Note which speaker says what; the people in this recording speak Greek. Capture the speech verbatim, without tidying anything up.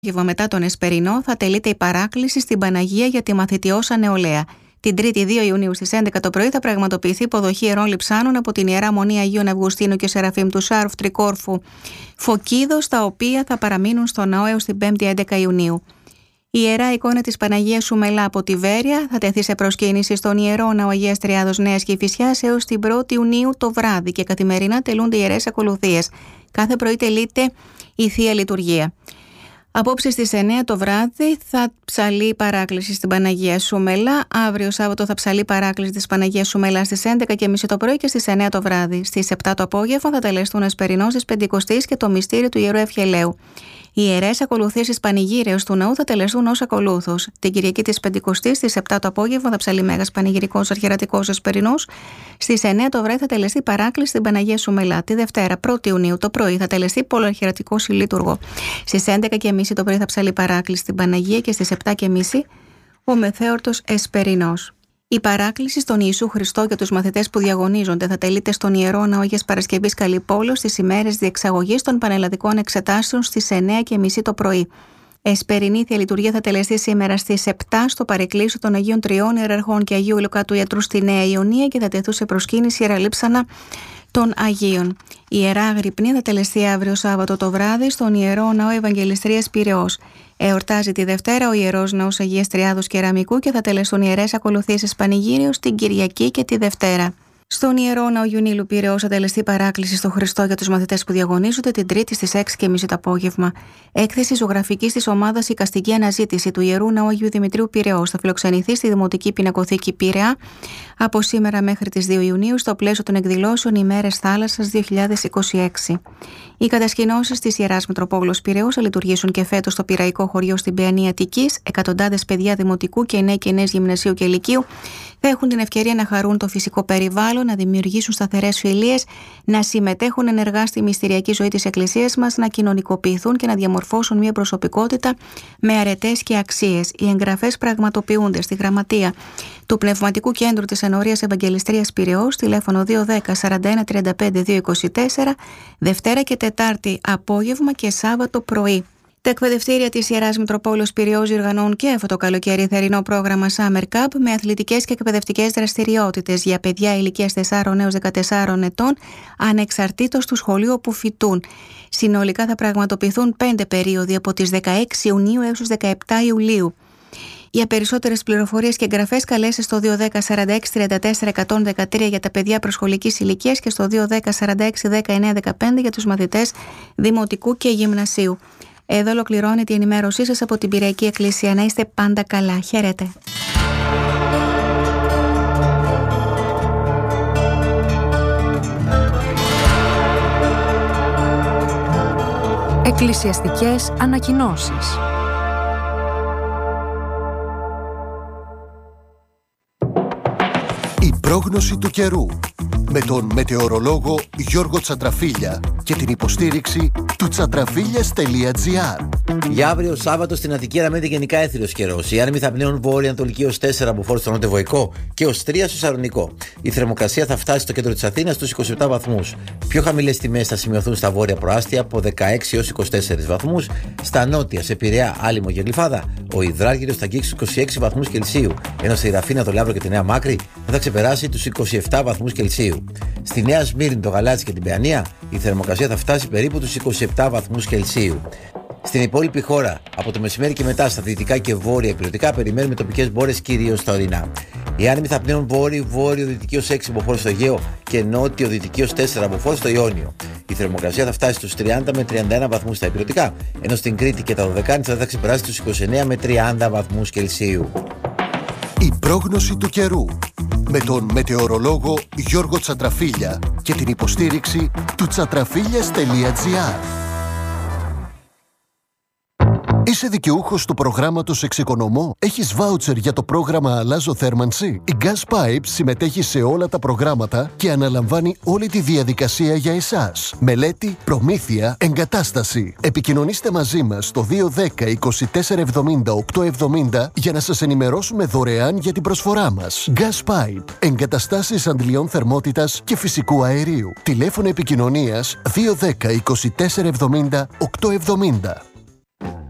Speaker 1: Μετά τον Εσπερινό θα τελείται η παράκληση στην Παναγία για τη Μαθητιώσα Νεολαία. Την Τρίτη δύο Ιουνίου στις έντεκα το πρωί θα πραγματοποιηθεί υποδοχή ιερών λειψάνων από την Ιερά Μονή Αγίων Αυγουστίνου και Σεραφείμ του Σάρουφ Τρικόρφου Φωκίδος, τα οποία θα παραμείνουν στο ναό έως την Πέμπτη έντεκα Ιουνίου. Η Ιερά Εικόνα της Παναγίας Σουμελά από τη Βέρεια θα τεθεί σε προσκύνηση στον Ιερό Ναό Αγίας Τριάδος Νέας Κηφισιάς έως την πρώτη Ιουνίου το βράδυ και καθημερινά τελούνται ιερές ακολουθίες. Κάθε πρωί τελείται η Θεία Λειτουργία. Απόψε στις εννέα το βράδυ θα ψαλεί η παράκληση στην Παναγία Σουμελά. Αύριο Σάββατο θα ψαλεί η παράκληση της Παναγίας Σουμελά στις έντεκα και τριάντα το πρωί και στις εννέα το βράδυ. Στις επτά το απόγευμα θα τελεστούν Εσπερινός της Πεντηκοστής και το μυστήριο του Ιερού Ευχελαίου. Οι ιερές ακολουθήσεις πανηγύρεως του ναού θα τελεστούν ως ακολούθως. Την Κυριακή της Πεντηκοστής στις επτά το απόγευμα θα ψαλεί Μέγας Πανηγυρικός Αρχιερατικός Εσπερινός. Στις εννέα το βράδυ θα τελεστεί παράκληση στην Παναγία Σουμελά. Τη Δευτέρα, πρώτη Ιουνίου το πρωί, θα τελεστεί Πολυαρχιερατικός Ηλίτουργο. Στις έντεκα και τριάντα το πρωί θα ψαλεί παράκληση στην Παναγία και στις επτά και τριάντα ο μεθέωρτος Εσπερινός. Η παράκληση στον Ιησού Χριστό για τους μαθητές που διαγωνίζονται θα τελείται στον Ιερό Ναό Αγίας Παρασκευής Καλυπόλεως στις ημέρες διεξαγωγής των πανελλαδικών εξετάσεων στις εννέα και τριάντα το πρωί. Εσπερινή Θεία Λειτουργία θα τελεστεί σήμερα στις επτά στο παρεκκλήσιο των Αγίων Τριών Ιεραρχών και Αγίου Λουκά του Ιατρού στη Νέα Ιωνία και θα τεθούν σε προσκύνηση ιεραλείψανα των Αγίων. Η Ιερά Αγρυπνία θα τελεστεί αύριο Σάββατο το βράδυ στον Ιερό Ναό Ευαγγελιστρίας Πειραιώς. Εορτάζει τη Δευτέρα ο Ιερός Ναός Αγίας Τριάδος Κεραμικού και θα τελεστούν ιερές ακολουθήσεις πανηγύριους την Κυριακή και τη Δευτέρα. Στον Ιερό Ναό Γιουνίλου Πειραιώς θα τελεστεί παράκληση στο Χριστό για τους μαθητές που διαγωνίζονται την Τρίτη στις έξι και τριάντα το απόγευμα. Έκθεση ζωγραφικής της ομάδας Οικαστική Αναζήτηση του Ιερού Ναού Αγίου Δημητρίου Πειραιώς θα φιλοξενηθεί στη Δημοτική Πινακοθήκη Πειραιά από σήμερα μέχρι τις δύο Ιουνίου στο πλαίσιο των εκδηλώσεων ημέρες θάλασσας δύο χιλιάδες είκοσι έξι. Οι κατασκηνώσεις της Ιεράς Μητροπόλεως Πειραιώς θα λειτουργήσουν και φέτος στο Πειραϊκό Χωριό στην Παιανία Αττικής. Εκατοντάδες παιδιά δημοτικού και νέοι και νέες γυμνασίου και λυκείου θα έχουν την ευκαιρία να χαρούν το φυσικό περιβάλλον, να δημιουργήσουν σταθερές φιλίες, να συμμετέχουν ενεργά στη μυστηριακή ζωή της Εκκλησίας μας, να κοινωνικοποιηθούν και να διαμορφώσουν μια προσωπικότητα με αρετές και αξίες. Οι εγγραφές πραγματοποιούνται στη γραμματεία του Πνευματικού Κέντρου της Ενορίας Ευαγγελιστρίας Πειραιώς, τηλέφωνο δύο ένα μηδέν σαράντα ένα τριάντα πέντε δύο είκοσι τέσσερα, Δευτέρα και Τετάρτη απόγευμα και Σάββατο πρωί. Τα εκπαιδευτήρια της Ιεράς Μητροπόλεως Πειραιώς διοργανώνουν και αυτό το καλοκαίρι θερινό πρόγραμμα Summer Cup με αθλητικές και εκπαιδευτικές δραστηριότητες για παιδιά ηλικίας τεσσάρων έως δεκατεσσάρων ετών, ανεξαρτήτως του σχολείου όπου φοιτούν. Συνολικά θα πραγματοποιηθούν πέντε περίοδοι από τις δεκαέξι Ιουνίου έως τις δεκαεπτά Ιουλίου. Για περισσότερες πληροφορίες και εγγραφές καλέστε στο δύο ένα μηδέν σαράντα έξι τριάντα τέσσερα εκατόν δεκατρία για τα παιδιά προσχολικής ηλικίας και στο δύο ένα μηδέν σαράντα έξι δεκαεννέα δεκαπέντε για τους μαθητές δημοτικού και γυμνασίου. Εδώ ολοκληρώνεται η ενημέρωσή σας από την Πειραϊκή Εκκλησία. Να είστε πάντα καλά. Χαίρετε.
Speaker 2: Εκκλησιαστικές ανακοινώσεις.
Speaker 3: Η πρόγνωση του καιρού με τον μετεωρολόγο Γιώργο Τσαντραφίλια και την υποστήριξη του τσαντραφίλιας τελεία τζι άρ.
Speaker 4: Για αύριο Σάββατο στην Αττική αναμένεται γενικά έθριος καιρός. Οι άνεμοι θα πνέουν βόρεια-ανατολική ως τέσσερα από φόρτο στο νοτιοβοϊκό και ως τρία στο Σαρονικό. Η θερμοκρασία θα φτάσει στο κέντρο της Αθήνας στους είκοσι επτά βαθμούς. Πιο χαμηλές τιμές θα σημειωθούν στα βόρεια προάστια από δεκαέξι έως είκοσι τέσσερις βαθμούς. Στα νότια, σε Πειραιά, Άλυμο και Γλυφάδα, ο υδράργυρος θα αγγίξει είκοσι έξι βαθμούς Κελσίου, ενώ στη Ραφίνα, το Λαύρο και τη Νέα Μάκρη θα ξεπεράσει τους είκοσι επτά βαθμούς Κελσίου. Στη Νέα Σμύρνη, το Γαλάτσι και την Παιανία, η θερμοκρασία θα φτάσει περίπου τους είκοσι επτά βαθμούς Κελσίου. Στην υπόλοιπη χώρα, από το μεσημέρι και μετά, στα δυτικά και βόρεια υπηρετικά, περιμένουμε τοπικές μπόρες κυρίως στα ορεινά. Οι άνεμοι θα πνέουν βόρειο-βόρειο-δυτική ως έξι από φόρο στο Αιγαίο και νότιο-δυτική ως τέσσερα από φόρο στο Ιόνιο. Η θερμοκρασία θα φτάσει στους τριάντα με τριάντα ένα βαθμούς στα υπηρετικά, ενώ στην Κρήτη και τα Δωδεκάνησα θα ξεπεράσει τους είκοσι εννέα με τριάντα βαθμούς Κελσίου.
Speaker 3: Η πρόγνωση του καιρού με τον μετεωρολόγο Γιώργο Τσαντραφίλια και την υποστήριξη του τσαντραφίλιας τελεία τζι άρ. Είσαι δικαιούχος του προγράμματος Εξοικονομώ? Έχεις βάουτσερ για το πρόγραμμα Αλλάζω Θέρμανση? Η Gas Pipes συμμετέχει σε όλα τα προγράμματα και αναλαμβάνει όλη τη διαδικασία για εσάς. Μελέτη, προμήθεια, εγκατάσταση. Επικοινωνήστε μαζί μας στο δύο ένα μηδέν είκοσι τέσσερα εβδομήντα οκτώ εβδομήντα για να σας ενημερώσουμε δωρεάν για την προσφορά μας. Gas Pipe. Εγκαταστάσεις αντλιών θερμότητας και φυσικού αερίου. Τηλέφωνο επικοινωνίας δύο ένα μηδέν είκοσι τέσσερα εβδομήντα οκτώ εβδομήντα.